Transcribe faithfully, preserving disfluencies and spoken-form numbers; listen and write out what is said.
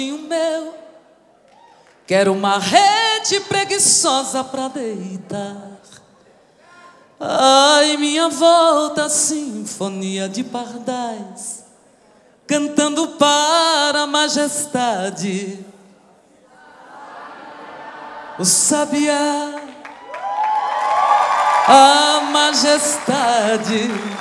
O meu, quero uma rede preguiçosa pra deitar. Ai, minha volta, sinfonia de pardais, cantando para a majestade. O sabiá, a majestade.